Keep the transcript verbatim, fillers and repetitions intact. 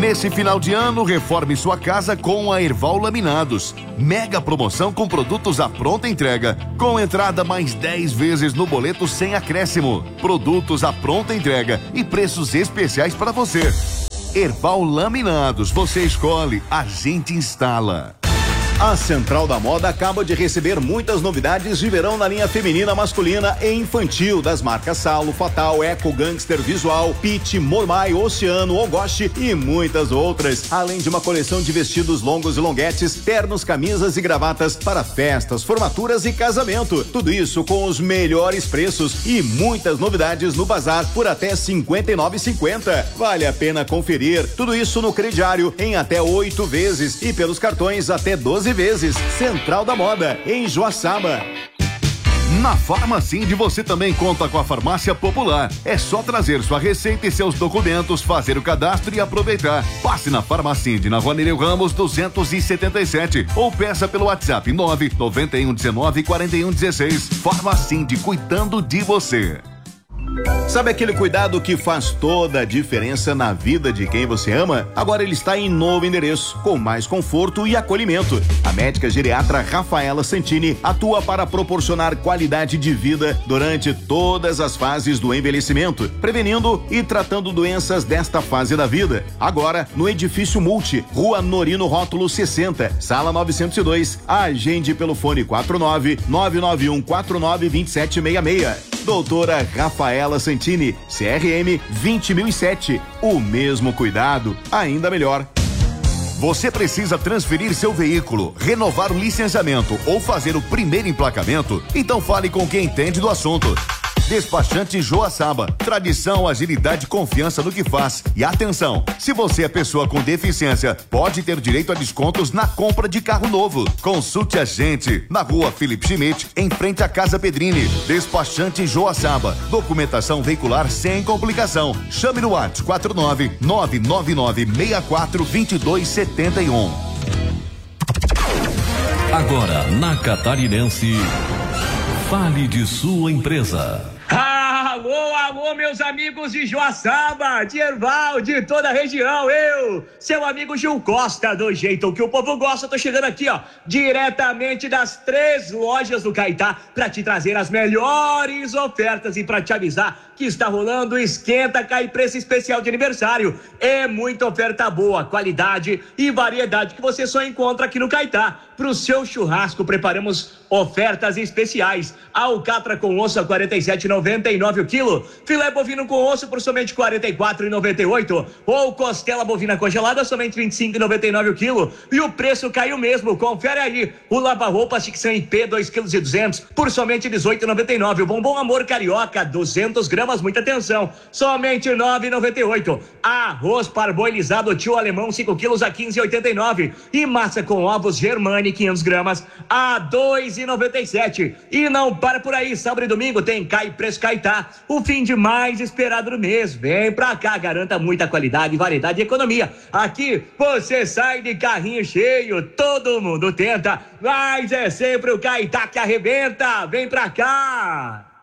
Nesse final de ano, reforme sua casa com a Erval Laminados. Mega promoção com produtos à pronta entrega, com entrada mais dez vezes no boleto sem acréscimo. Produtos à pronta entrega e preços especiais para você. Erval Laminados, você escolhe, a gente instala. A Central da Moda acaba de receber muitas novidades de verão na linha feminina, masculina e infantil das marcas Salo, Fatal, Eco, Gangster, Visual, Pit, Mormai, Oceano, Ogoshi e muitas outras. Além de uma coleção de vestidos longos e longuetes, ternos, camisas e gravatas para festas, formaturas e casamento. Tudo isso com os melhores preços e muitas novidades no bazar por até cinquenta e nove reais e cinquenta centavos. Vale a pena conferir. Tudo isso no crediário em até oito vezes e pelos cartões até doze vezes. Central da Moda, em Joaçaba. Na Farmacinde você também conta com a Farmácia Popular. É só trazer sua receita e seus documentos, fazer o cadastro e aproveitar. Passe na Farmacinde, na Rua Nereu Ramos duzentos e setenta e sete ou peça pelo WhatsApp nove nove um um nove quatro um um seis. Farmacinde, cuidando de você. Sabe aquele cuidado que faz toda a diferença na vida de quem você ama? Agora ele está em novo endereço, com mais conforto e acolhimento. A médica geriatra Rafaela Santini atua para proporcionar qualidade de vida durante todas as fases do envelhecimento, prevenindo e tratando doenças desta fase da vida. Agora, no Edifício Multi, Rua Norino Rótulo sessenta, Sala novecentos e dois. Agende pelo fone quatro nove nove nove um quatro nove dois sete seis seis. Doutora Rafaela Santini, C R M vinte mil e sete. O mesmo cuidado, ainda melhor. Você precisa transferir seu veículo, renovar o licenciamento ou fazer o primeiro emplacamento? Então fale com quem entende do assunto. Despachante Joaçaba, tradição, agilidade e confiança no que faz. E atenção, se você é pessoa com deficiência, pode ter direito a descontos na compra de carro novo. Consulte a gente na Rua Felipe Schmidt, em frente à Casa Pedrini. Despachante Joaçaba, documentação veicular sem complicação. Chame no WhatsApp quatro nove nove nove nove seis quatro dois dois sete um. Agora na Catarinense, fale de sua empresa. Alô, alô, meus amigos de Joaçaba, de Erval, de toda a região, eu, seu amigo Gil Costa, do jeito que o povo gosta, tô chegando aqui, ó, diretamente das três lojas do Caetá, pra te trazer as melhores ofertas e pra te avisar que está rolando Esquenta Cai Preço Especial de aniversário. É muita oferta boa, qualidade e variedade que você só encontra aqui no Caetá. Pro seu churrasco, preparamos ofertas especiais. Alcatra com osso a quarenta e sete reais e noventa e nove centavos o quilo. Filé bovino com osso por somente quarenta e quatro reais e noventa e oito centavos. Ou costela bovina congelada somente vinte e cinco reais e noventa e nove centavos o quilo. E o preço caiu mesmo. Confere aí. O lava-roupa Tixan I P dois quilos e duzentos por somente dezoito reais e noventa e nove centavos. O bombom Amor Carioca duzentos gramas, muita atenção, somente nove reais e noventa e oito centavos. Arroz parboilizado Tio Alemão cinco quilos a quinze reais e oitenta e nove centavos. E massa com ovos Germani quinhentos gramas a dois reais e noventa e sete centavos. E não para por aí, sábado e domingo tem Cai Preço Caetá, o fim de mais esperado do mês. Vem pra cá, garanta muita qualidade, variedade e economia. Aqui você sai de carrinho cheio, todo mundo tenta, mas é sempre o Caetá que arrebenta. Vem pra cá.